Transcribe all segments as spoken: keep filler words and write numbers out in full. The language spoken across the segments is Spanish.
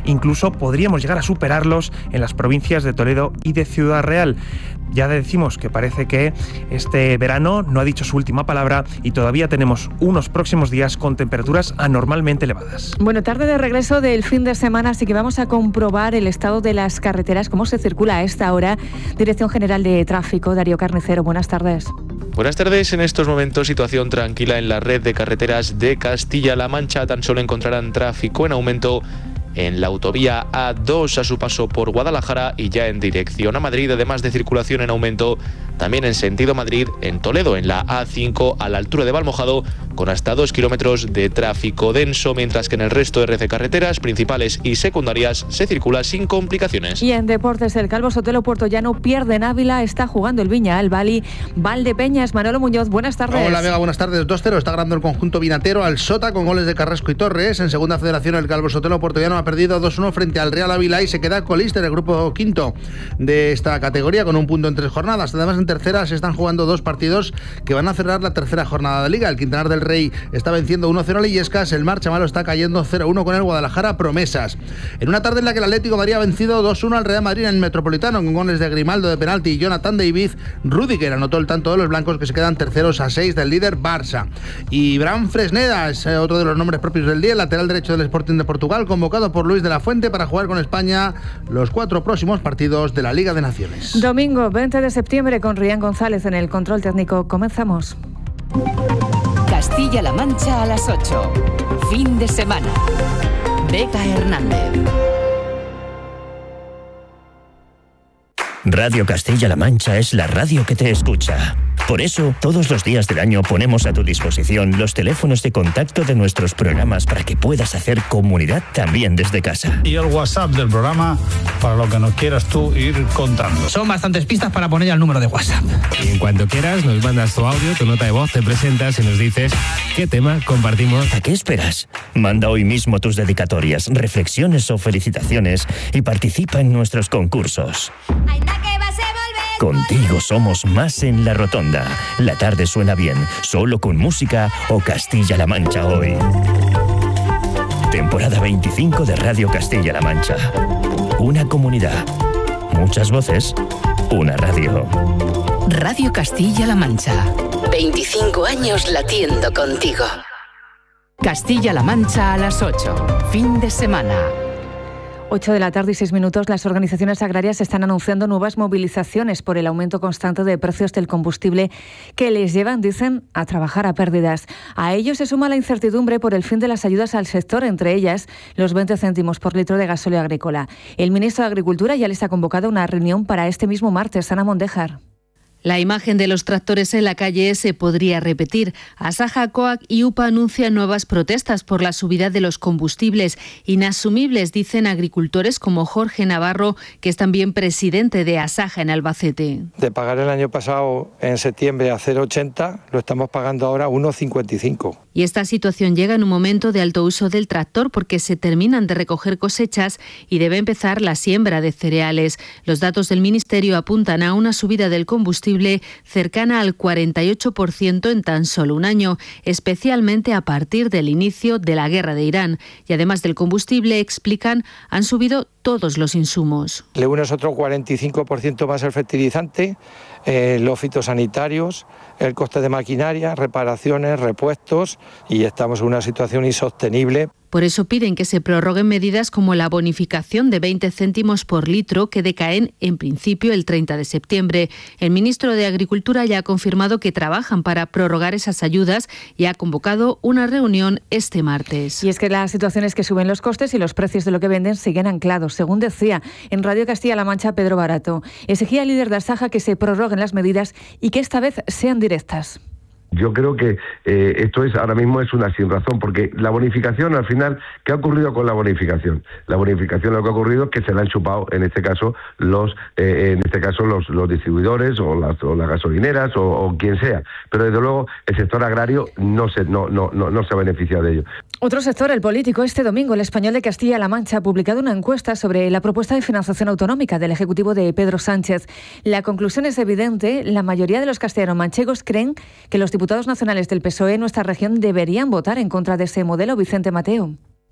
incluso podríamos llegar a superarlos en las provincias de Toledo y de Ciudad Real. Ya decimos que parece que este verano no ha dicho su última palabra y todavía tenemos unos próximos días con temperaturas anormalmente elevadas. Bueno, tarde de regreso del fin de semana, así que vamos a comprobar el estado de las carreteras, cómo se circula a esta hora. Dirección General de Tráfico, Darío Carnicero, buenas tardes. Buenas tardes. En estos momentos, situación tranquila en la red de carreteras de Castilla-La Mancha. Tan solo encontrarán tráfico en aumento en la autovía A dos a su paso por Guadalajara y ya en dirección a Madrid, además de circulación en aumento también en sentido Madrid, en Toledo, en la A cinco a la altura de Valmojado, con hasta dos kilómetros de tráfico denso, mientras que en el resto de red de carreteras principales y secundarias se circula sin complicaciones. Y en deportes, el Calvo Sotelo Puertollano pierde en Ávila, está jugando el Viña al Bali. Valdepeñas, Manolo Muñoz, buenas tardes. Hola, Vega, buenas tardes. dos cero está ganando el conjunto vinatero al Sota con goles de Carrasco y Torres. En segunda federación, el Calvo Sotelo Puertollano ha perdido dos uno frente al Real Ávila y se queda colista en el grupo quinto de esta categoría con un punto en tres jornadas. Además, en tercera se están jugando dos partidos que van a cerrar la tercera jornada de Liga. El Quintanar del Rey está venciendo uno cero al Illescas, el Marchamalo está cayendo cero uno con el Guadalajara Promesas. En una tarde en la que el Atlético de Madrid ha vencido dos uno al Real Madrid en el Metropolitano con goles de Grimaldo de penalti y Jonathan David. Rudiger anotó el tanto de los blancos, que se quedan terceros a seis del líder Barça. Y Bran Fresneda es otro de los nombres propios del día, el lateral derecho del Sporting de Portugal, convocado por Luis de la Fuente para jugar con España los cuatro próximos partidos de la Liga de Naciones. Domingo veinte de septiembre con Rian González en el control técnico. Comenzamos. Castilla-La Mancha a las ocho. Fin de semana. Vega Hernández. Radio Castilla-La Mancha es la radio que te escucha. Por eso, todos los días del año ponemos a tu disposición los teléfonos de contacto de nuestros programas para que puedas hacer comunidad también desde casa. Y el WhatsApp del programa para lo que nos quieras tú ir contando. Son bastantes pistas para poner al número de WhatsApp. Y en cuanto quieras, nos mandas tu audio, tu nota de voz, te presentas y nos dices qué tema compartimos. ¿A qué esperas? Manda hoy mismo tus dedicatorias, reflexiones o felicitaciones y participa en nuestros concursos. Contigo somos más en La Rotonda. La tarde suena bien, solo con música o Castilla-La Mancha hoy. Temporada veinticinco de Radio Castilla-La Mancha. Una comunidad, muchas voces, una radio. Radio Castilla-La Mancha. veinticinco años latiendo contigo. Castilla-La Mancha a las ocho. Fin de semana. ocho de la tarde y seis minutos, las organizaciones agrarias están anunciando nuevas movilizaciones por el aumento constante de precios del combustible que les llevan, dicen, a trabajar a pérdidas. A ello se suma la incertidumbre por el fin de las ayudas al sector, entre ellas los veinte céntimos por litro de gasóleo agrícola. El ministro de Agricultura ya les ha convocado a una reunión para este mismo martes. Ana Mondejar. La imagen de los tractores en la calle se podría repetir. Asaja, COAG y UPA anuncian nuevas protestas por la subida de los combustibles. Inasumibles, dicen agricultores como Jorge Navarro, que es también presidente de Asaja en Albacete. De pagar el año pasado en septiembre a cero coma ochenta, lo estamos pagando ahora a uno coma cincuenta y cinco. Y esta situación llega en un momento de alto uso del tractor porque se terminan de recoger cosechas y debe empezar la siembra de cereales. Los datos del Ministerio apuntan a una subida del combustible cercana al cuarenta y ocho por ciento en tan solo un año, especialmente a partir del inicio de la guerra de Irán. Y además del combustible, explican, han subido todos los insumos. Le unes otro cuarenta y cinco por ciento más el fertilizante, eh, los fitosanitarios, el coste de maquinaria, reparaciones, repuestos, y estamos en una situación insostenible. Por eso piden que se prorroguen medidas como la bonificación de veinte céntimos por litro que decaen en principio el treinta de septiembre. El ministro de Agricultura ya ha confirmado que trabajan para prorrogar esas ayudas y ha convocado una reunión este martes. Y es que la situación es que suben los costes y los precios de lo que venden siguen anclados. Según decía en Radio Castilla-La Mancha Pedro Barato, exigía al líder de Asaja que se prorroguen las medidas y que esta vez sean directas. Yo creo que eh, esto es ahora mismo es una sin razón, porque la bonificación, al final, ¿qué ha ocurrido con la bonificación? La bonificación, lo que ha ocurrido es que se la han chupado, en este caso, los eh, en este caso los, los distribuidores o las, o las gasolineras o, o quien sea. Pero desde luego el sector agrario no se no no no, no se ha beneficiado de ello. Otro sector, el político. Este domingo, el Español de Castilla-La Mancha ha publicado una encuesta sobre la propuesta de financiación autonómica del Ejecutivo de Pedro Sánchez. La conclusión es evidente. La mayoría de los castellano-manchegos creen que los diputados nacionales del P S O E en nuestra región deberían votar en contra de ese modelo. Vicente Mateo.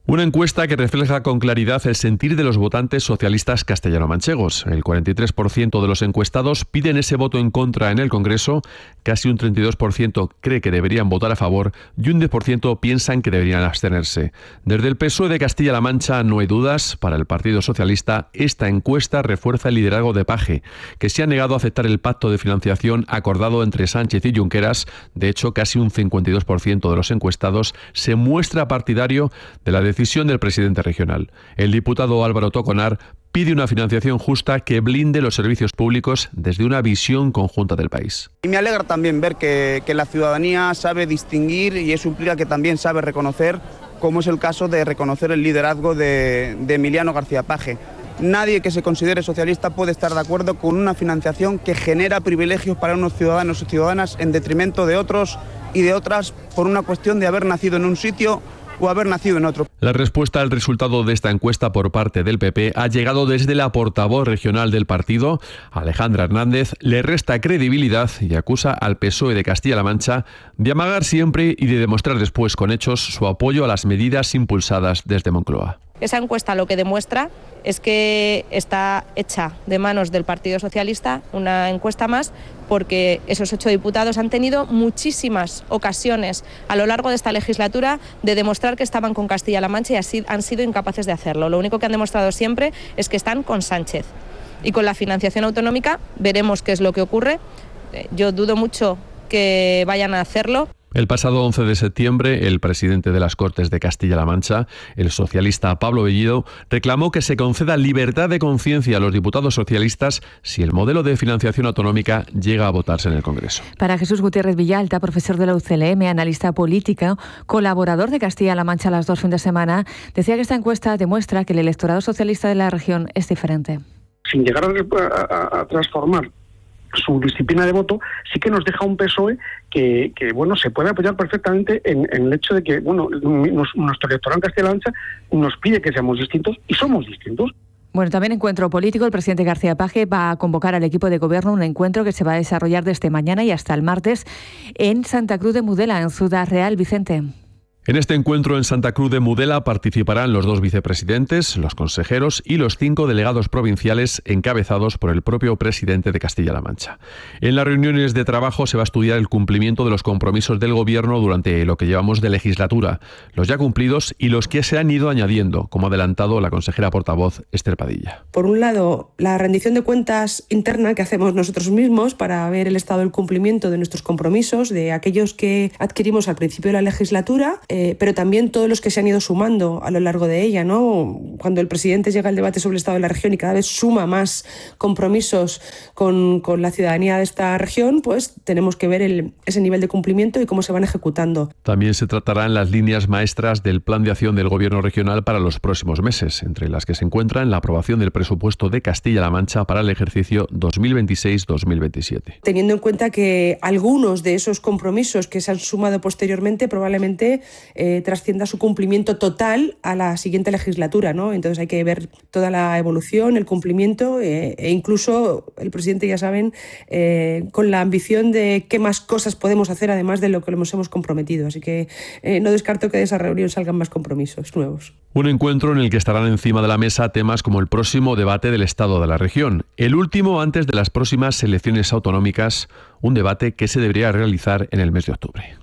Una encuesta que refleja con claridad el sentir de los votantes socialistas castellano-manchegos. El cuarenta y tres por ciento de los encuestados piden ese voto en contra en el Congreso, casi un treinta y dos por ciento cree que deberían votar a favor y un diez por ciento piensan que deberían abstenerse. Desde el P S O E de Castilla-La Mancha no hay dudas. Para el Partido Socialista, esta encuesta refuerza el liderazgo de Paje, que se ha negado a aceptar el pacto de financiación acordado entre Sánchez y Junqueras. De hecho, casi un cincuenta y dos por ciento de los encuestados se muestra partidario de la decisión decisión del presidente regional. El diputado Álvaro Toconar pide una financiación justa que blinde los servicios públicos desde una visión conjunta del país. Y me alegra también ver que, que la ciudadanía sabe distinguir, y eso implica que también sabe reconocer, como es el caso de reconocer el liderazgo de, de Emiliano García Paje. Nadie que se considere socialista puede estar de acuerdo con una financiación que genera privilegios para unos ciudadanos y ciudadanas en detrimento de otros y de otras por una cuestión de haber nacido en un sitio o haber nacido en otro. La respuesta al resultado de esta encuesta por parte del P P ha llegado desde la portavoz regional del partido, Alejandra Hernández. Le resta credibilidad y acusa al P S O E de Castilla-La Mancha de amagar siempre y de demostrar después con hechos su apoyo a las medidas impulsadas desde Moncloa. Esa encuesta lo que demuestra es que está hecha de manos del Partido Socialista, una encuesta más, porque esos ocho diputados han tenido muchísimas ocasiones a lo largo de esta legislatura de demostrar que estaban con Castilla-La Mancha y así han sido incapaces de hacerlo. Lo único que han demostrado siempre es que están con Sánchez. Y con la financiación autonómica veremos qué es lo que ocurre. Yo dudo mucho que vayan a hacerlo. El pasado once de septiembre, el presidente de las Cortes de Castilla-La Mancha, el socialista Pablo Bellido, reclamó que se conceda libertad de conciencia a los diputados socialistas si el modelo de financiación autonómica llega a votarse en el Congreso. Para Jesús Gutiérrez Villalta, profesor de la U C L M, analista político, colaborador de Castilla-La Mancha las dos fines de semana, decía que esta encuesta demuestra que el electorado socialista de la región es diferente. Sin llegar a, a, a transformar su disciplina de voto, sí que nos deja un P S O E que, que bueno, se puede apoyar perfectamente en, en el hecho de que, bueno, nos, nuestro electorado en Castilla-La Mancha nos pide que seamos distintos y somos distintos. Bueno, también encuentro político. El presidente García Paje va a convocar al equipo de gobierno un encuentro que se va a desarrollar desde mañana y hasta el martes en Santa Cruz de Mudela, en Ciudad Real. Vicente. En este encuentro en Santa Cruz de Mudela participarán los dos vicepresidentes, los consejeros y los cinco delegados provinciales encabezados por el propio presidente de Castilla-La Mancha. En las reuniones de trabajo se va a estudiar el cumplimiento de los compromisos del Gobierno durante lo que llevamos de legislatura, los ya cumplidos y los que se han ido añadiendo, como ha adelantado la consejera portavoz Esther Padilla. Por un lado, la rendición de cuentas interna que hacemos nosotros mismos para ver el estado del cumplimiento de nuestros compromisos, de aquellos que adquirimos al principio de la legislatura, Eh, pero también todos los que se han ido sumando a lo largo de ella, ¿no? Cuando el presidente llega al debate sobre el estado de la región y cada vez suma más compromisos con, con la ciudadanía de esta región, pues tenemos que ver el, ese nivel de cumplimiento y cómo se van ejecutando. También se tratarán las líneas maestras del plan de acción del Gobierno regional para los próximos meses, entre las que se encuentran la aprobación del presupuesto de Castilla-La Mancha para el ejercicio dos mil veintiséis dos mil veintisiete. Teniendo en cuenta que algunos de esos compromisos que se han sumado posteriormente probablemente Eh, trascienda su cumplimiento total a la siguiente legislatura, ¿no? Entonces hay que ver toda la evolución, el cumplimiento eh, e incluso el presidente, ya saben, eh, con la ambición de qué más cosas podemos hacer además de lo que nos hemos comprometido. Así que eh, no descarto que de esa reunión salgan más compromisos nuevos. Un encuentro en el que estarán encima de la mesa temas como el próximo debate del estado de la región, el último antes de las próximas elecciones autonómicas, un debate que se debería realizar en el mes de octubre.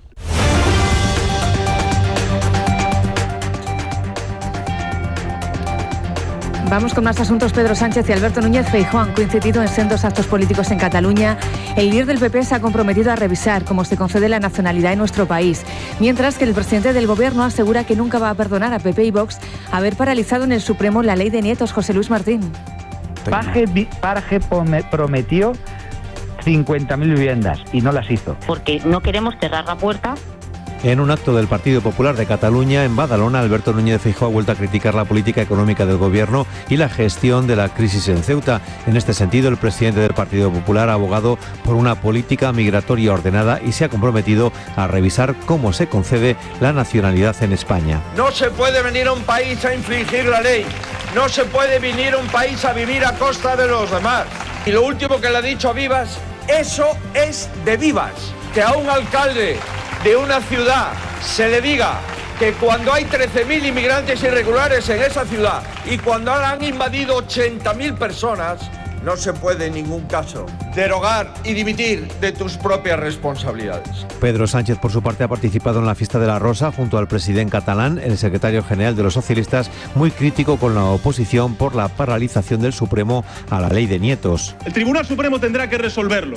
Vamos con más asuntos. Pedro Sánchez y Alberto Núñez Feijóo han coincidido en sendos actos políticos en Cataluña. El líder del P P se ha comprometido a revisar cómo se concede la nacionalidad en nuestro país, mientras que el presidente del Gobierno asegura que nunca va a perdonar a P P y Vox haber paralizado en el Supremo la ley de nietos. José Luis Martín. Paje, Paje prometió cincuenta mil viviendas y no las hizo. Porque no queremos cerrar la puerta. En un acto del Partido Popular de Cataluña, en Badalona, Alberto Núñez Feijóo ha vuelto a criticar la política económica del Gobierno y la gestión de la crisis en Ceuta. En este sentido, el presidente del Partido Popular ha abogado por una política migratoria ordenada y se ha comprometido a revisar cómo se concede la nacionalidad en España. No se puede venir a un país a infringir la ley. No se puede venir a un país a vivir a costa de los demás. Y lo último que le ha dicho a Vivas, eso es de Vivas. Que a un alcalde de una ciudad se le diga que cuando hay trece mil inmigrantes irregulares en esa ciudad y cuando ahora han invadido ochenta mil personas, no se puede en ningún caso derogar y dimitir de tus propias responsabilidades. Pedro Sánchez, por su parte, ha participado en la fiesta de la Rosa junto al presidente catalán, el secretario general de los socialistas, muy crítico con la oposición por la paralización del Supremo a la ley de nietos. El Tribunal Supremo tendrá que resolverlo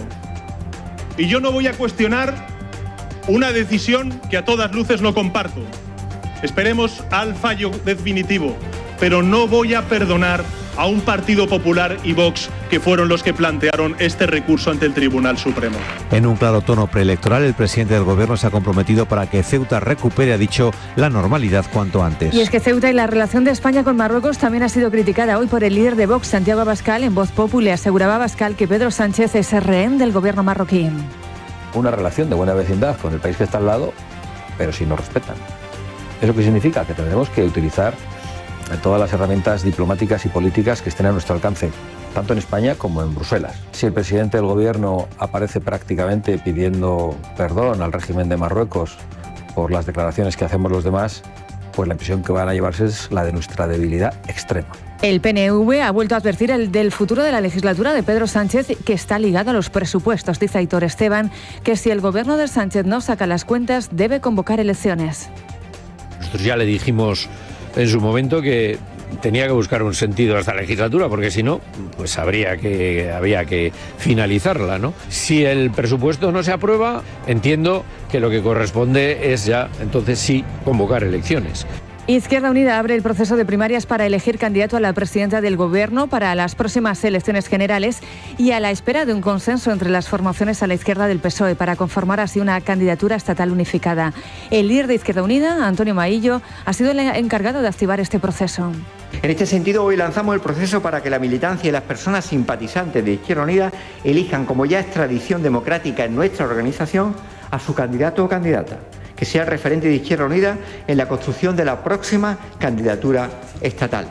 y yo no voy a cuestionar una decisión que a todas luces no comparto. Esperemos al fallo definitivo, pero no voy a perdonar a un Partido Popular y Vox que fueron los que plantearon este recurso ante el Tribunal Supremo. En un claro tono preelectoral, el presidente del Gobierno se ha comprometido para que Ceuta recupere, ha dicho, la normalidad cuanto antes. Y es que Ceuta y la relación de España con Marruecos también ha sido criticada hoy por el líder de Vox, Santiago Abascal. En Voz Populi aseguraba Abascal que Pedro Sánchez es rehén del Gobierno marroquí. Una relación de buena vecindad con el país que está al lado, pero si nos respetan. ¿Eso qué significa? Que tendremos que utilizar todas las herramientas diplomáticas y políticas que estén a nuestro alcance, tanto en España como en Bruselas. Si el presidente del Gobierno aparece prácticamente pidiendo perdón al régimen de Marruecos por las declaraciones que hacemos los demás, pues la impresión que van a llevarse es la de nuestra debilidad extrema. El P N V ha vuelto a advertir el del futuro de la legislatura de Pedro Sánchez, que está ligado a los presupuestos. Dice Aitor Esteban que si el gobierno de Sánchez no saca las cuentas, debe convocar elecciones. Nosotros ya le dijimos en su momento que tenía que buscar un sentido a esta legislatura, porque si no, pues habría que, había que finalizarla, ¿no? Si el presupuesto no se aprueba, entiendo que lo que corresponde es ya, entonces sí, convocar elecciones. Izquierda Unida abre el proceso de primarias para elegir candidato a la presidenta del Gobierno para las próximas elecciones generales y a la espera de un consenso entre las formaciones a la izquierda del P S O E para conformar así una candidatura estatal unificada. El líder de Izquierda Unida, Antonio Maillo, ha sido el encargado de activar este proceso. En este sentido, hoy lanzamos el proceso para que la militancia y las personas simpatizantes de Izquierda Unida elijan, como ya es tradición democrática en nuestra organización, a su candidato o candidata, que sea el referente de Izquierda Unida en la construcción de la próxima candidatura estatal.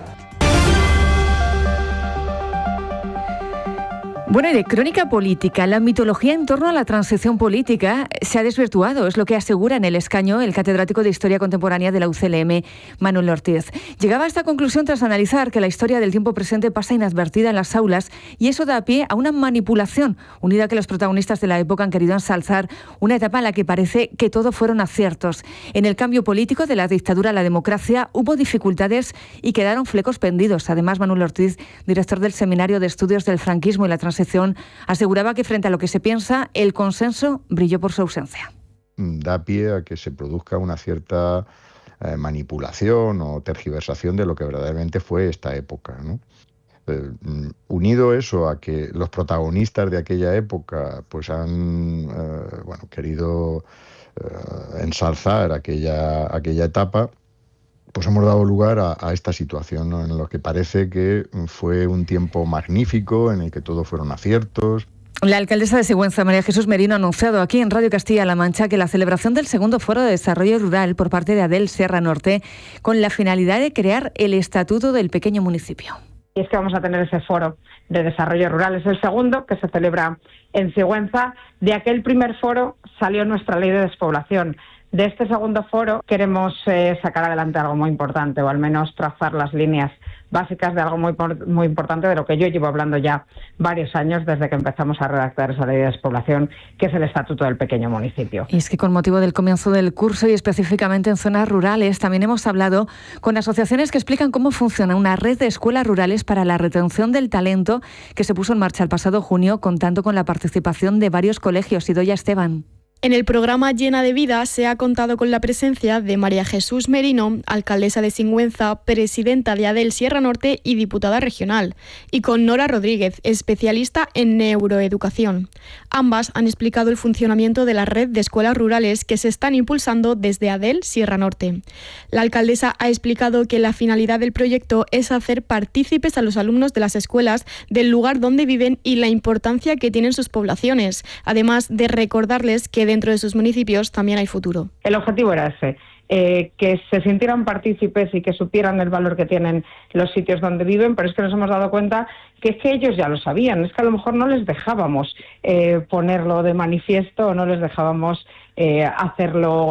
Bueno, y de crónica política, la mitología en torno a la transición política se ha desvirtuado, es lo que asegura en El Escaño el catedrático de Historia Contemporánea de la U C L M, Manuel Ortiz. Llegaba a esta conclusión tras analizar que la historia del tiempo presente pasa inadvertida en las aulas y eso da pie a una manipulación, unida a que los protagonistas de la época han querido ensalzar una etapa en la que parece que todo fueron aciertos. En el cambio político de la dictadura a la democracia hubo dificultades y quedaron flecos pendidos. Además, Manuel Ortiz, director del Seminario de Estudios del Franquismo y la Transición, aseguraba que frente a lo que se piensa, el consenso brilló por su ausencia. Da pie a que se produzca una cierta eh, manipulación o tergiversación de lo que verdaderamente fue esta época, ¿no? Eh, unido eso a que los protagonistas de aquella época pues han eh, bueno, querido eh, ensalzar aquella, aquella etapa, pues hemos dado lugar a, a esta situación, ¿no? En lo que parece que fue un tiempo magnífico, en el que todo fueron aciertos. La alcaldesa de Sigüenza, María Jesús Merino, ha anunciado aquí en Radio Castilla-La Mancha que la celebración del segundo Foro de Desarrollo Rural por parte de Adel Sierra Norte, con la finalidad de crear el Estatuto del Pequeño Municipio. Y es que vamos a tener ese foro de desarrollo rural. Es el segundo que se celebra en Sigüenza. De aquel primer foro salió nuestra ley de despoblación. De este segundo foro queremos eh, sacar adelante algo muy importante, o al menos trazar las líneas básicas de algo muy, muy importante, de lo que yo llevo hablando ya varios años desde que empezamos a redactar esa ley de despoblación, que es el Estatuto del Pequeño Municipio. Y es que con motivo del comienzo del curso y específicamente en zonas rurales, también hemos hablado con asociaciones que explican cómo funciona una red de escuelas rurales para la retención del talento que se puso en marcha el pasado junio, contando con la participación de varios colegios. Idoia Esteban. En el programa Llena de Vida se ha contado con la presencia de María Jesús Merino, alcaldesa de Sigüenza, presidenta de Adel Sierra Norte y diputada regional, y con Nora Rodríguez, especialista en neuroeducación. Ambas han explicado el funcionamiento de la red de escuelas rurales que se están impulsando desde Adel Sierra Norte. La alcaldesa ha explicado que la finalidad del proyecto es hacer partícipes a los alumnos de las escuelas del lugar donde viven y la importancia que tienen sus poblaciones, además de recordarles que dentro de sus municipios también hay futuro. El objetivo era ese, eh, que se sintieran partícipes y que supieran el valor que tienen los sitios donde viven, pero es que nos hemos dado cuenta que es que ellos ya lo sabían, es que a lo mejor no les dejábamos eh, ponerlo de manifiesto o no les dejábamos eh, hacerlo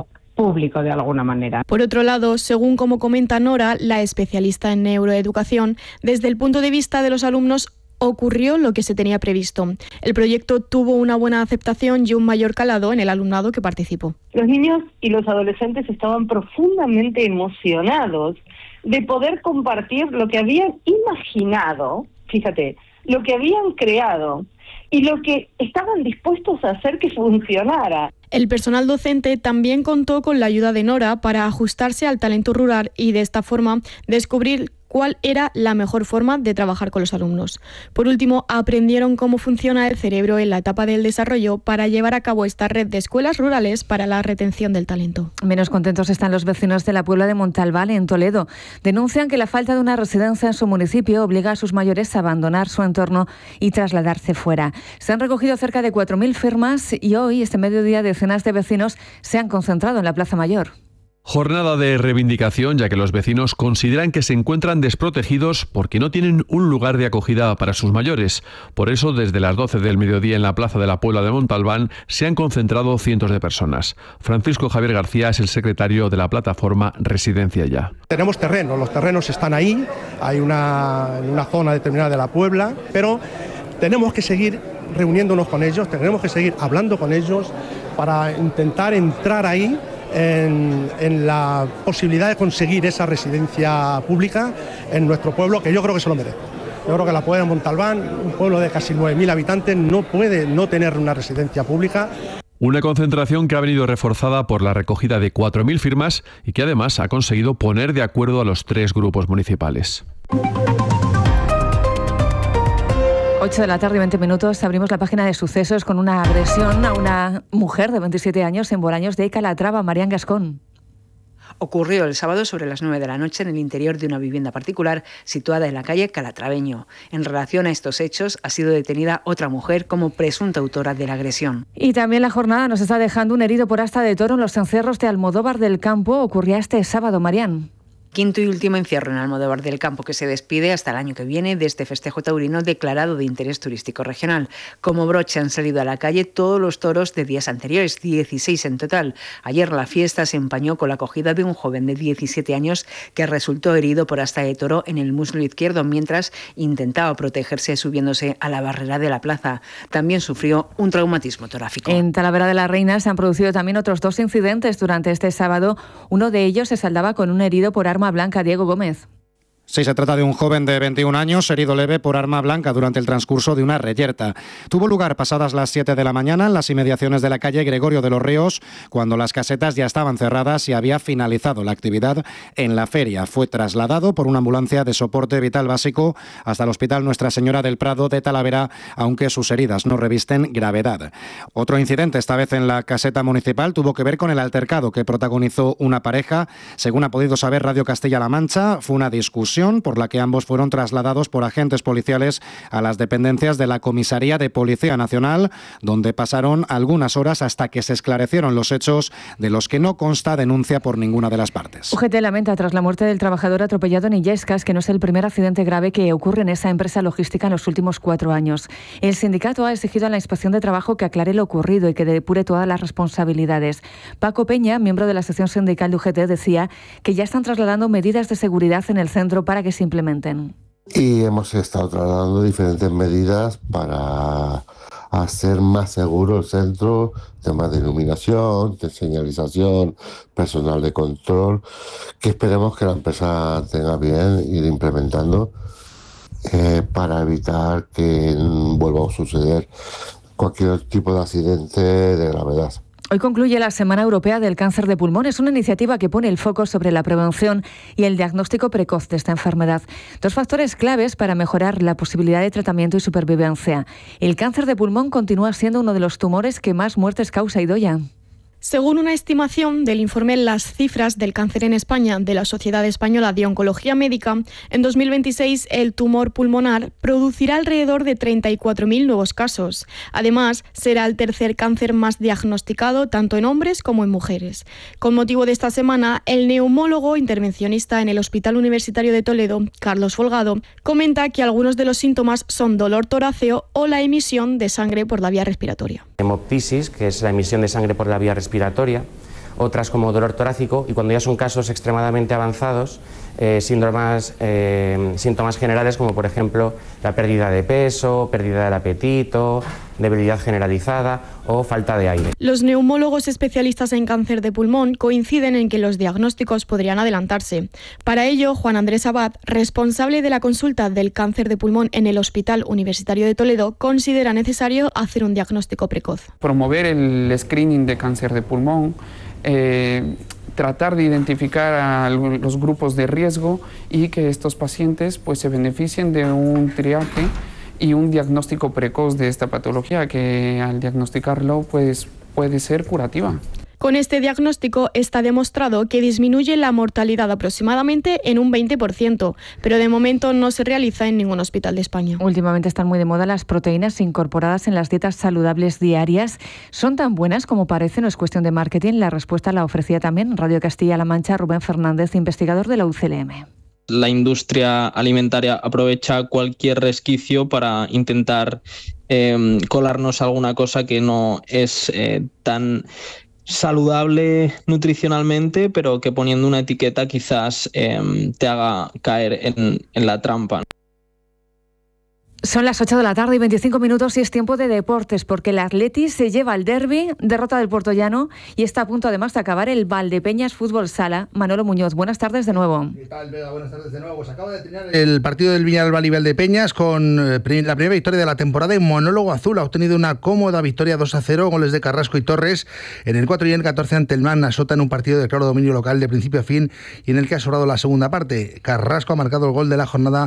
público de alguna manera. Por otro lado, según como comenta Nora, la especialista en neuroeducación, desde el punto de vista de los alumnos ocurrió lo que se tenía previsto. El proyecto tuvo una buena aceptación y un mayor calado en el alumnado que participó. Los niños y los adolescentes estaban profundamente emocionados de poder compartir lo que habían imaginado, fíjate, lo que habían creado y lo que estaban dispuestos a hacer que funcionara. El personal docente también contó con la ayuda de Nora para ajustarse al talento rural y de esta forma descubrir cuál era la mejor forma de trabajar con los alumnos. Por último, aprendieron cómo funciona el cerebro en la etapa del desarrollo para llevar a cabo esta red de escuelas rurales para la retención del talento. Menos contentos están los vecinos de la Puebla de Montalbán, en Toledo. Denuncian que la falta de una residencia en su municipio obliga a sus mayores a abandonar su entorno y trasladarse fuera. Se han recogido cerca de cuatro mil firmas y hoy, este mediodía, decenas de vecinos se han concentrado en la Plaza Mayor. Jornada de reivindicación, ya que los vecinos consideran que se encuentran desprotegidos porque no tienen un lugar de acogida para sus mayores. Por eso, desde las doce del mediodía en la Plaza de la Puebla de Montalbán se han concentrado cientos de personas. Francisco Javier García es el secretario de la plataforma Residencia Ya. Tenemos terreno, los terrenos están ahí, hay una, una zona determinada de la Puebla, pero tenemos que seguir reuniéndonos con ellos, tenemos que seguir hablando con ellos para intentar entrar ahí En, en la posibilidad de conseguir esa residencia pública en nuestro pueblo, que yo creo que se lo merece. Yo creo que la Puebla de Montalbán, un pueblo de casi nueve mil habitantes, no puede no tener una residencia pública. Una concentración que ha venido reforzada por la recogida de cuatro mil firmas y que además ha conseguido poner de acuerdo a los tres grupos municipales. ocho de la tarde y veinte minutos, abrimos la página de sucesos con una agresión a una mujer de veintisiete años en Bolaños de Calatrava. Marian Gascón. Ocurrió el sábado sobre las nueve de la noche en el interior de una vivienda particular situada en la calle Calatraveño. En relación a estos hechos, ha sido detenida otra mujer como presunta autora de la agresión. Y también la jornada nos está dejando un herido por asta de toro en los encerros de Almodóvar del Campo. Ocurría este sábado, Marian. Quinto y último encierro en Almodóvar del Campo, que se despide hasta el año que viene de este festejo taurino declarado de interés turístico regional. Como broche han salido a la calle todos los toros de días anteriores, dieciséis en total. Ayer la fiesta se empañó con la acogida de un joven de diecisiete años que resultó herido por asta de toro en el muslo izquierdo mientras intentaba protegerse subiéndose a la barrera de la plaza. También sufrió un traumatismo torácico. En Talavera de la Reina se han producido también otros dos incidentes durante este sábado. Uno de ellos se saldaba con un herido por arma blanca, Diego Gómez. Sí, se trata de un joven de veintiún años, herido leve por arma blanca durante el transcurso de una reyerta. Tuvo lugar pasadas las siete de la mañana en las inmediaciones de la calle Gregorio de los Ríos, cuando las casetas ya estaban cerradas y había finalizado la actividad en la feria. Fue trasladado por una ambulancia de soporte vital básico hasta el Hospital Nuestra Señora del Prado de Talavera, aunque sus heridas no revisten gravedad. Otro incidente, esta vez en la caseta municipal, tuvo que ver con el altercado que protagonizó una pareja. Según ha podido saber Radio Castilla-La Mancha, fue una discusión por la que ambos fueron trasladados por agentes policiales a las dependencias de la Comisaría de Policía Nacional, donde pasaron algunas horas hasta que se esclarecieron los hechos, de los que no consta denuncia por ninguna de las partes. U G T lamenta tras la muerte del trabajador atropellado en Illescas que no es el primer accidente grave que ocurre en esa empresa logística en los últimos cuatro años. El sindicato ha exigido a la Inspección de Trabajo que aclare lo ocurrido y que depure todas las responsabilidades. Paco Peña, miembro de la sección sindical de U G T, decía que ya están trasladando medidas de seguridad en el centro para que se implementen. Y hemos estado trasladando diferentes medidas para hacer más seguro el centro, temas de iluminación, de señalización, personal de control, que esperemos que la empresa tenga bien ir implementando eh, para evitar que vuelva a suceder cualquier tipo de accidente de gravedad. Hoy concluye la Semana Europea del Cáncer de Pulmón. Es una iniciativa que pone el foco sobre la prevención y el diagnóstico precoz de esta enfermedad. Dos factores claves para mejorar la posibilidad de tratamiento y supervivencia. El cáncer de pulmón continúa siendo uno de los tumores que más muertes causa, Idoia. Según una estimación del informe Las cifras del cáncer en España de la Sociedad Española de Oncología Médica, en dos mil veintiséis el tumor pulmonar producirá alrededor de treinta y cuatro mil nuevos casos. Además, será el tercer cáncer más diagnosticado tanto en hombres como en mujeres. Con motivo de esta semana, el neumólogo intervencionista en el Hospital Universitario de Toledo, Carlos Folgado, comenta que algunos de los síntomas son dolor toráceo o la emisión de sangre por la vía respiratoria. Hemoptisis, que es la emisión de sangre por la vía respiratoria, otras como dolor torácico, y cuando ya son casos extremadamente avanzados, eh, síntomas, eh, síntomas generales como por ejemplo la pérdida de peso, pérdida del apetito, debilidad generalizada o falta de aire. Los neumólogos especialistas en cáncer de pulmón coinciden en que los diagnósticos podrían adelantarse. Para ello, Juan Andrés Abad, responsable de la consulta del cáncer de pulmón en el Hospital Universitario de Toledo, considera necesario hacer un diagnóstico precoz. Promover el screening de cáncer de pulmón, eh, tratar de identificar a los grupos de riesgo y que estos pacientes pues, se beneficien de un triaje y un diagnóstico precoz de esta patología, que al diagnosticarlo pues, puede ser curativa. Con este diagnóstico está demostrado que disminuye la mortalidad aproximadamente en un veinte por ciento, pero de momento no se realiza en ningún hospital de España. Últimamente están muy de moda las proteínas incorporadas en las dietas saludables diarias. ¿Son tan buenas como parecen o es cuestión de marketing? La respuesta la ofrecía también en Radio Castilla-La Mancha Rubén Fernández, investigador de la U C L M. La industria alimentaria aprovecha cualquier resquicio para intentar eh, colarnos alguna cosa que no es eh, tan saludable nutricionalmente, pero que poniendo una etiqueta quizás eh, te haga caer en, en la trampa. Son las ocho de la tarde y veinticinco minutos y es tiempo de deportes, porque el Atleti se lleva el derbi, derrota del Puertollano, y está a punto además de acabar el Valdepeñas Fútbol Sala. Manolo Muñoz, buenas tardes de nuevo. ¿Qué tal, Vega? Buenas tardes de nuevo. Pues acaba de terminar el partido del Villarreal y Valdepeñas con la primera victoria de la temporada en monólogo azul. Ha obtenido una cómoda victoria dos a cero, goles de Carrasco y Torres en el cuatro y en el catorce ante el Manasota, en un partido de claro dominio local de principio a fin y en el que ha sobrado la segunda parte. Carrasco ha marcado el gol de la jornada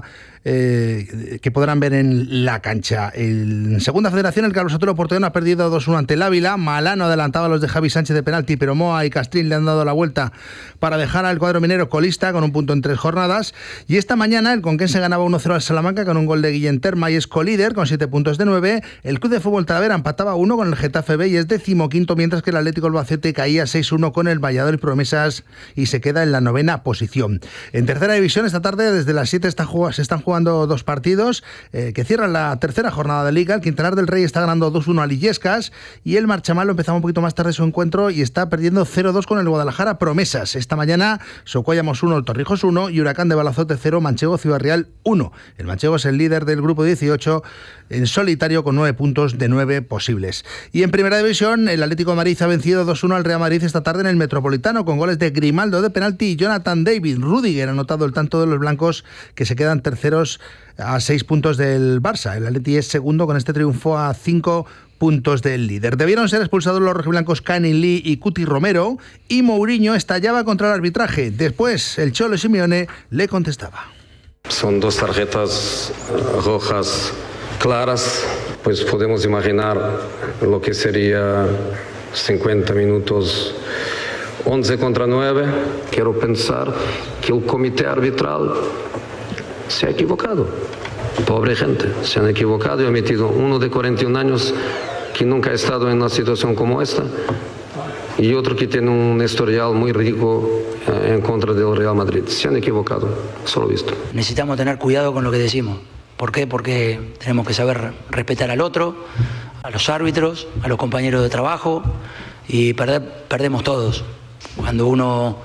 eh, que podrán ver en la cancha. En segunda federación, el Carlos Sotelo Portollano ha perdido dos uno ante el Ávila. Malano adelantaba a los de Javi Sánchez de penalti, pero Moa y Castrín le han dado la vuelta para dejar al cuadro minero colista con un punto en tres jornadas. Y esta mañana el Conquense ganaba uno cero al Salamanca con un gol de Guillén Terma y es colíder con siete puntos de nueve. El Club de Fútbol Talavera empataba uno con el Getafe B y es decimoquinto, mientras que el Atlético Albacete caía seis uno con el Valladolid Promesas y se queda en la novena posición. En tercera división, esta tarde desde las siete está, se están jugando dos partidos eh, que cierran la tercera jornada de Liga. El Quintanar del Rey está ganando dos uno a Illescas y el Marchamalo empezaba un poquito más tarde su encuentro y está perdiendo cero dos con el Guadalajara Promesas. Esta mañana Socuellamos uno, el Torrijos uno y Huracán de Balazote cero, Manchego Ciudad Real uno. El Manchego es el líder del grupo dieciocho en solitario con nueve puntos de nueve posibles. Y en primera división, el Atlético de Madrid ha vencido dos uno al Real Madrid esta tarde en el Metropolitano con goles de Grimaldo de penalti y Jonathan David. Rudiger ha anotado el tanto de los blancos, que se quedan terceros a seis puntos del Barça. El Atleti es segundo con este triunfo a cinco puntos del líder. Debieron ser expulsados los rojiblancos Canning Lee y Cuti Romero y Mourinho estallaba contra el arbitraje. Después el Cholo Simeone le contestaba. Son dos tarjetas rojas claras, pues podemos imaginar lo que sería cincuenta minutos, once contra nueve. Quiero pensar que el comité arbitral se ha equivocado. Pobre gente, se han equivocado y han metido uno de cuarenta y un años que nunca ha estado en una situación como esta y otro que tiene un historial muy rico en contra del Real Madrid. Se han equivocado, solo visto. Necesitamos tener cuidado con lo que decimos. ¿Por qué? Porque tenemos que saber respetar al otro, a los árbitros, a los compañeros de trabajo, y perder, perdemos todos. Cuando uno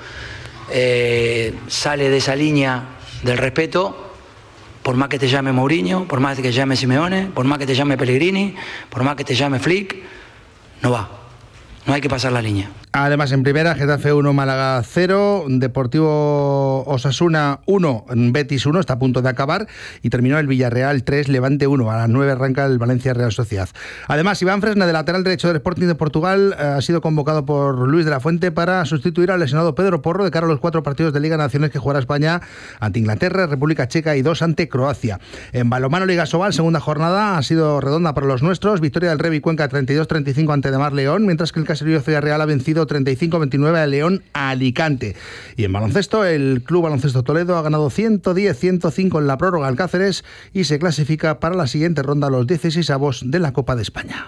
eh, sale de esa línea del respeto, por más que te llame Mourinho, por más que te llame Simeone, por más que te llame Pellegrini, por más que te llame Flick, no va. No hay que pasar la línea. Además, en primera, Getafe uno, Málaga cero, Deportivo Osasuna uno, Betis uno, está a punto de acabar, y terminó el Villarreal tres, Levante uno. A las nueve arranca el Valencia Real Sociedad. Además, Iván Fresna, de lateral derecho del Sporting de Portugal, ha sido convocado por Luis de la Fuente para sustituir al lesionado Pedro Porro de cara a los cuatro partidos de Liga Naciones que jugará España ante Inglaterra, República Checa y dos ante Croacia. En balonmano, Liga Sobal, segunda jornada, ha sido redonda para los nuestros. Victoria del Revi Cuenca treinta y dos treinta y cinco ante Demar León, mientras que el Caserío Ciudad Real ha vencido treinta y cinco veintinueve a León a Alicante. Y en baloncesto, el Club Baloncesto Toledo ha ganado ciento diez ciento cinco en la prórroga al Cáceres y se clasifica para la siguiente ronda a los dieciseisavos de la Copa de España.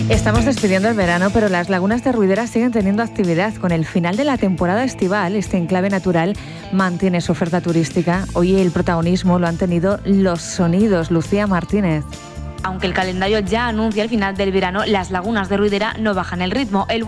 Estamos despidiendo el verano, pero las lagunas de Ruidera siguen teniendo actividad. Con el final de la temporada estival, este enclave natural mantiene su oferta turística. Hoy el protagonismo lo han tenido los sonidos. Lucía Martínez. Aunque el calendario ya anuncia el final del verano, las lagunas de Ruidera no bajan el ritmo. El